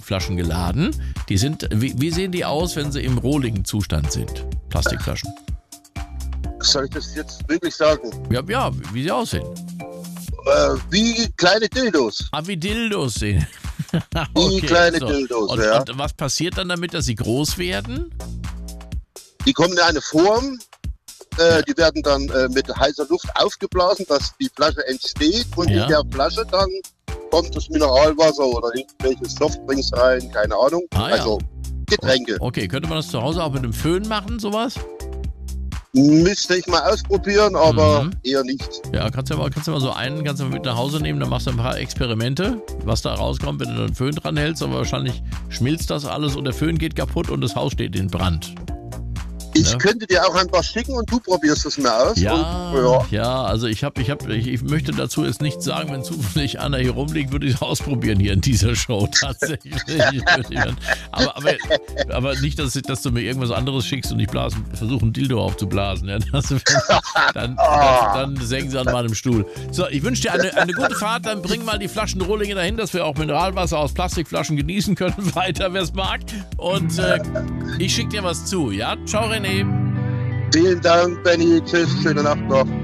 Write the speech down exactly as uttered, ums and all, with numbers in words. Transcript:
Plastikflaschen geladen. Die sind, wie, wie sehen die aus, wenn sie im rohligen Zustand sind? Plastikflaschen. Soll ich das jetzt wirklich sagen? Ja, ja, wie sie aussehen. Äh, wie kleine Dildos. Ah, wie Dildos sehen. Wie kleine so. Dildos, und, ja. Und was passiert dann damit, dass sie groß werden? Die kommen in eine Form, äh, ja. die werden dann äh, mit heißer Luft aufgeblasen, dass die Flasche entsteht und ja. in der Flasche dann kommt das Mineralwasser oder irgendwelche Softdrinks rein, keine Ahnung. Ah, ja. Also Getränke. Okay, könnte man das zu Hause auch mit einem Föhn machen, sowas? Müsste ich mal ausprobieren, aber mhm. eher nicht. Ja, kannst du ja mal, kannst du mal so einen kannst du mal mit nach Hause nehmen, dann machst du ein paar Experimente, was da rauskommt, wenn du einen Föhn dran hältst, aber wahrscheinlich schmilzt das alles und der Föhn geht kaputt und das Haus steht in Brand. Ich ne? könnte dir auch ein paar schicken und du probierst es mal aus. Ja, und, ja. ja, also ich habe, ich habe, ich, ich möchte dazu jetzt nichts sagen, wenn zufällig einer hier rumliegt, würde ich es ausprobieren hier in dieser Show tatsächlich. aber, aber, aber nicht, dass, dass du mir irgendwas anderes schickst und ich blasen, versuche ein Dildo aufzublasen. Ja? Das, dann, dann, dann senken sie an meinem Stuhl. So, ich wünsche dir eine, eine gute Fahrt, dann bring mal die Flaschenrohlinge dahin, dass wir auch Mineralwasser aus Plastikflaschen genießen können, weiter, wer es mag. Und äh, ich schicke dir was zu, ja? Ciao, René. Vielen Dank, Benny. Tschüss, schöne Nacht noch.